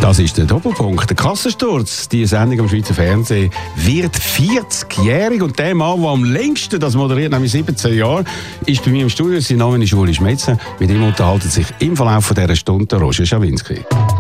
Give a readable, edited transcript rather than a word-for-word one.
Das ist der Doppelpunkt. Der Kassensturz, die Sendung am Schweizer Fernsehen, wird 40-jährig. Und der Mann, der am längsten das moderiert, nämlich 17 Jahre, ist bei mir im Studio. Sein Name ist Uli Schmetzer. Mit ihm unterhalten sich im Verlauf dieser Stunde Roger Schawinski.